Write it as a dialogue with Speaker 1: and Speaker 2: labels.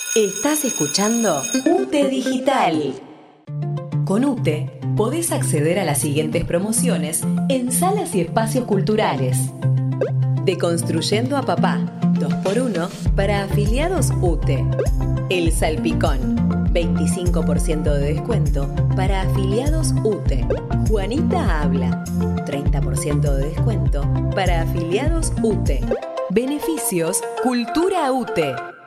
Speaker 1: Estás escuchando UTE Digital. Con UTE podés acceder a las siguientes promociones en salas y espacios culturales. Deconstruyendo a Papá, 2x1 para afiliados UTE. El Salpicón, 25% de descuento para afiliados UTE. Juanita Habla, 30% de descuento para afiliados UTE. Beneficios Cultura UTE.